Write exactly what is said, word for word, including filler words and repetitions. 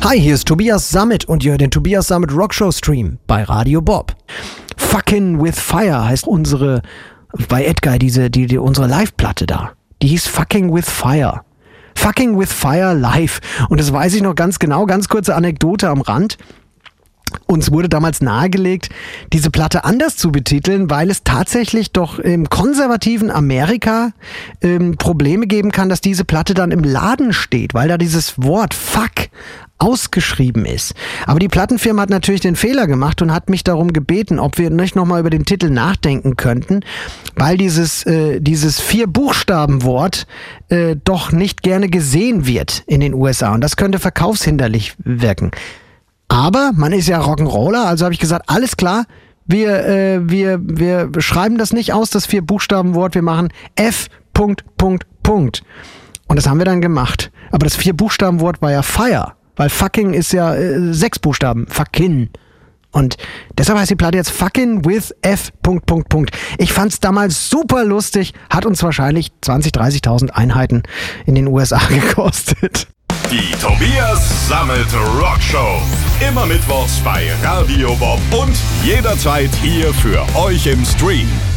Hi, hier ist Tobias Sammet und ihr hört den Tobias Sammet Rockshow Stream bei Radio Bob. Fucking with Fire heißt unsere, bei Edguy, diese, die, die, unsere Live-Platte da. Die hieß Fucking with Fire. Fucking with Fire live. Und das weiß ich noch ganz genau, ganz kurze Anekdote am Rand. Uns wurde damals nahegelegt, diese Platte anders zu betiteln, weil es tatsächlich doch im konservativen Amerika ähm, Probleme geben kann, dass diese Platte dann im Laden steht, weil da dieses Wort Fuck ausgeschrieben ist. Aber die Plattenfirma hat natürlich den Fehler gemacht und hat mich darum gebeten, ob wir nicht nochmal über den Titel nachdenken könnten, weil dieses, äh, dieses Vier-Buchstaben-Wort äh, doch nicht gerne gesehen wird in den U S A und das könnte verkaufshinderlich wirken. Aber man ist ja Rock'n'Roller, also habe ich gesagt, alles klar, wir, äh, wir, wir schreiben das nicht aus, das Vier-Buchstaben-Wort, wir machen F, Punkt, Punkt, Punkt. Und das haben wir dann gemacht. Aber das Vier-Buchstaben-Wort war ja Fire, weil fucking ist ja äh, sechs Buchstaben, fucking. Und deshalb heißt die Platte jetzt Fucking with F, Punkt, Punkt, Punkt. Ich fand's damals super lustig, hat uns wahrscheinlich zwanzigtausend, dreißigtausend Einheiten in den U S A gekostet. Die Tobias Sammet Rockshow. Immer mittwochs bei Radio Bob und jederzeit hier für euch im Stream.